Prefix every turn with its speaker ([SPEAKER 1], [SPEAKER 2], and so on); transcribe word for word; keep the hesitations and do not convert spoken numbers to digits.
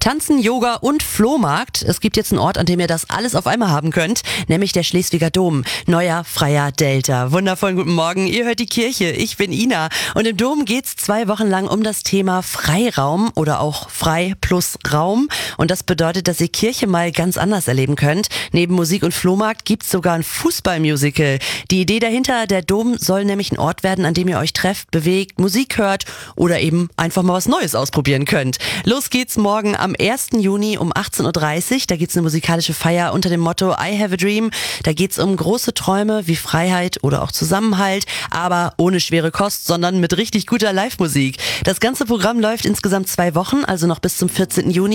[SPEAKER 1] Tanzen, Yoga und Flohmarkt. Es gibt jetzt einen Ort, an dem ihr das alles auf einmal haben könnt, nämlich der Schleswiger Dom. Neuer freier Delta. Wundervollen guten Morgen, ihr hört die Kirche, ich bin Ina. Und im Dom geht's zwei Wochen lang um das Thema Freiraum oder auch Frei plus Raum. Und das bedeutet, dass ihr Kirche mal ganz anders erleben könnt. Neben Musik und Flohmarkt gibt's sogar ein Fußballmusical. Die Idee dahinter, der Dom soll nämlich ein Ort werden, an dem ihr euch trefft, bewegt, Musik hört oder eben einfach mal was Neues ausprobieren könnt. Los geht's morgen am ersten Juni um achtzehn Uhr dreißig. Da gibt's eine musikalische Feier unter dem Motto I have a dream. Da geht's um große Träume wie Freiheit oder auch Zusammenhalt, aber ohne schwere Kost, sondern mit richtig guter Live-Musik. Das ganze Programm läuft insgesamt zwei Wochen, also noch bis zum vierzehnten Juni.